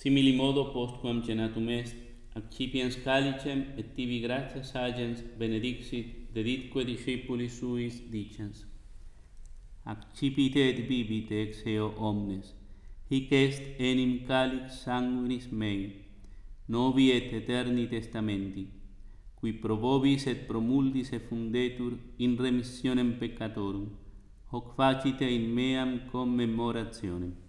Simili modo postquam cenatum est, accipiens calicem et tibi gratias agens benedixit, deditque discipulis suis dicens: accipite et bibite ex eo omnes, hic est enim calix sanguinis mei, novi et eterni testamenti, qui pro vobis et pro multis effundetur in remissionem peccatorum, hoc facite in meam commemorationem.